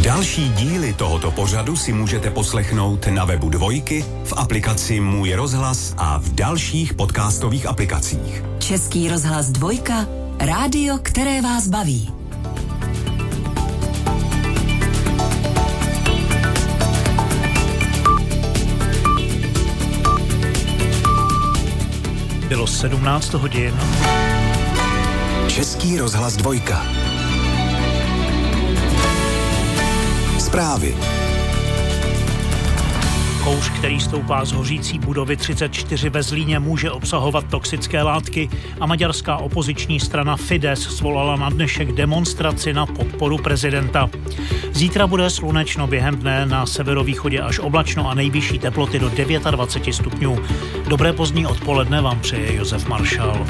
Další díly tohoto pořadu si můžete poslechnout na webu Dvojky, v aplikaci Můj rozhlas a v dalších podcastových aplikacích. Český rozhlas Dvojka, rádio, které vás baví. Bylo 17 hodin. Český rozhlas Dvojka. Zprávy. Kouř, který stoupá z hořící budovy 34 ve Zlíně, může obsahovat toxické látky a maďarská opoziční strana Fidesz svolala na dnešek demonstraci na podporu prezidenta. Zítra bude slunečno, během dne na severovýchodě až oblačno a nejvyšší teploty do 29 stupňů. Dobré pozdní odpoledne vám přeje Josef Maršal.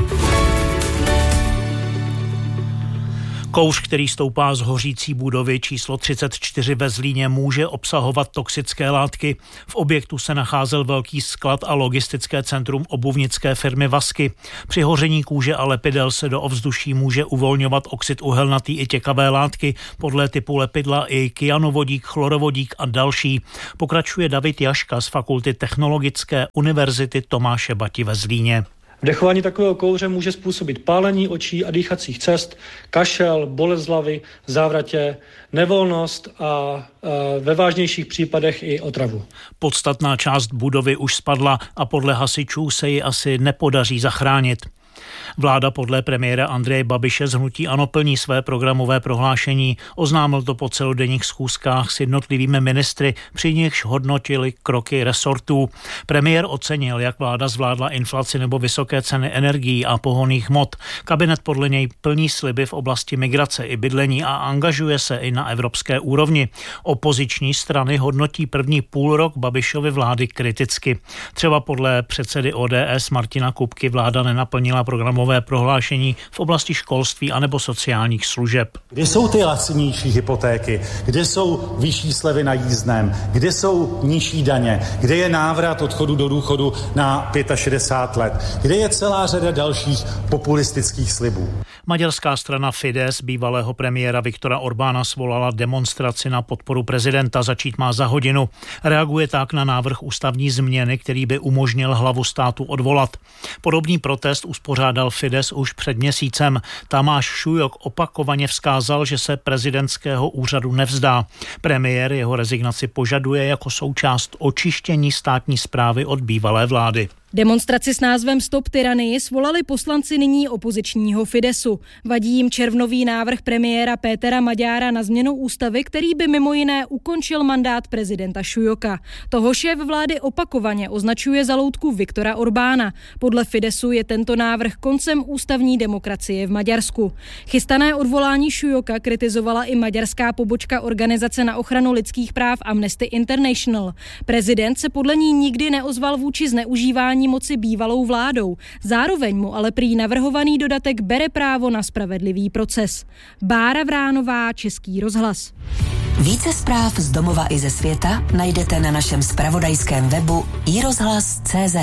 Kouř, který stoupá z hořící budovy číslo 34 ve Zlíně, může obsahovat toxické látky. V objektu se nacházel velký sklad a logistické centrum obuvnické firmy Vasky. Při hoření kůže a lepidel se do ovzduší může uvolňovat oxid uhelnatý i těkavé látky podle typu lepidla i kyanovodík, chlorovodík a další. Pokračuje David Jaška z Fakulty Technologické univerzity Tomáše Bati ve Zlíně. Vdechování takového kouře může způsobit pálení očí a dýchacích cest, kašel, bolest hlavy, závratě, nevolnost a ve vážnějších případech i otravu. Podstatná část budovy už spadla a podle hasičů se ji asi nepodaří zachránit. Vláda podle premiéra Andreje Babiše z hnutí ANO plní své programové prohlášení. Oznámil to po celodenních schůzkách s jednotlivými ministry, při nichž hodnotili kroky resortů. Premiér ocenil, jak vláda zvládla inflaci nebo vysoké ceny energií a pohonných hmot. Kabinet podle něj plní sliby v oblasti migrace i bydlení a angažuje se i na evropské úrovni. Opoziční strany hodnotí první půlrok Babišovy vlády kriticky. Třeba podle předsedy ODS Martina Kupky vláda nenaplnila programové prohlášení v oblasti školství anebo sociálních služeb. Kde jsou ty lacinější hypotéky? Kde jsou vyšší slevy na jízdném? Kde jsou nižší daně? Kde je návrat odchodu do důchodu na 65 let? Kde je celá řada dalších populistických slibů? Maďarská strana Fidesz bývalého premiéra Viktora Orbána svolala demonstraci na podporu prezidenta, začít má za hodinu. Reaguje tak na návrh ústavní změny, který by umožnil hlavu státu odvolat. Podobný protest uspořádal Fidesz už před měsícem. Tamáš Šujok opakovaně vzkázal, že se prezidentského úřadu nevzdá. Premiér jeho rezignaci požaduje jako součást očištění státní správy od bývalé vlády. Demonstraci s názvem Stop tyranii svolali poslanci nyní opozičního Fideszu. Vadí jim červnový návrh premiéra Pétera Magyára na změnu ústavy, který by mimo jiné ukončil mandát prezidenta Šujoka. Toho šéf vlády opakovaně označuje za loutku Viktora Orbána. Podle Fideszu je tento návrh koncem ústavní demokracie v Maďarsku. Chystané odvolání Šujoka kritizovala i maďarská pobočka Organizace na ochranu lidských práv Amnesty International. Prezident se podle ní nikdy neozval vůči zneužívání moci bývalou vládou. Zároveň mu ale prý navrhovaný dodatek bere právo na spravedlivý proces. Bára Vránová, Český rozhlas. Více zpráv z domova i ze světa najdete na našem zpravodajském webu iRozhlas.cz.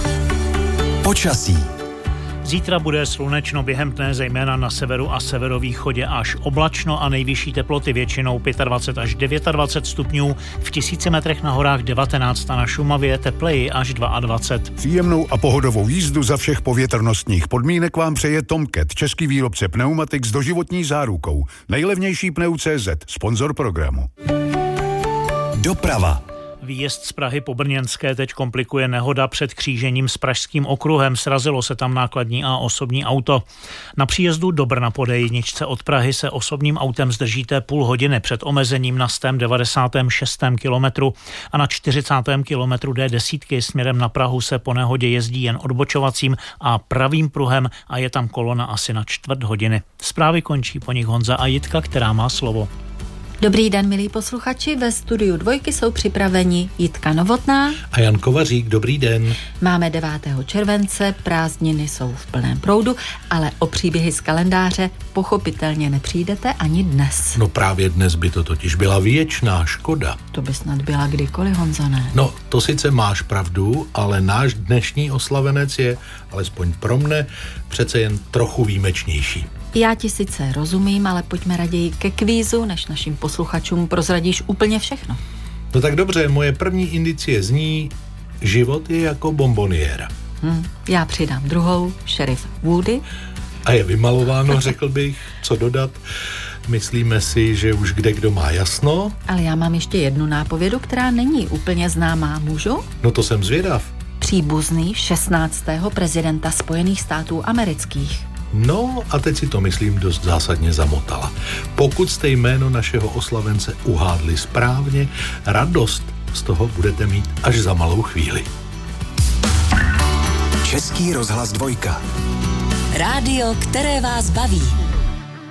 Počasí. Zítra bude slunečno, během dne zejména na severu a severovýchodě až oblačno a nejvyšší teploty většinou 25 až 29 stupňů, v 1000 metrech na horách 19 a na Šumavě tepleji až 22. Příjemnou a pohodovou jízdu za všech povětrnostních podmínek vám přeje Tomcat, český výrobce pneumatik s doživotní zárukou. Nejlevnější pneu.cz, sponzor programu. Doprava. Výjezd z Prahy po Brněnské teď komplikuje nehoda před křížením s Pražským okruhem. Srazilo se tam nákladní a osobní auto. Na příjezdu do Brna po D1 od Prahy se osobním autem zdržíte půl hodiny před omezením na 196. kilometru a na 40. kilometru D10 směrem na Prahu se po nehodě jezdí jen odbočovacím a pravým pruhem a je tam kolona asi na čtvrt hodiny. Zprávy končí po nich Honza a Jitka, která má slovo. Dobrý den, milí posluchači, ve studiu Dvojky jsou připraveni Jitka Novotná a Jan Kovařík. Dobrý den. Máme 9. července, prázdniny jsou v plném proudu, ale o příběhy z kalendáře pochopitelně nepřijdete ani dnes. No právě dnes by to totiž byla věčná škoda. To by snad byla kdykoliv, Honzo, ne? No, to sice máš pravdu, ale náš dnešní oslavenec je, alespoň pro mne, přece jen trochu výjimečnější. Já ti sice rozumím, ale pojďme raději ke kvízu, než našim posluchačům prozradíš úplně všechno. No tak dobře, moje první indicie zní, život je jako bomboniéra. Já přidám druhou, šerif Woody. A je vymalováno, řekl bych, co dodat. Myslíme si, že už kdo má jasno. Ale já mám ještě jednu nápovědu, která není úplně známá. Můžu? No to jsem zvědav. Příbuzný 16. prezidenta Spojených států amerických. No a teď si to, myslím, dost zásadně zamotala. Pokud jste jméno našeho oslavence uhádli správně, radost z toho budete mít až za malou chvíli. Český rozhlas 2. Rádio, které vás baví.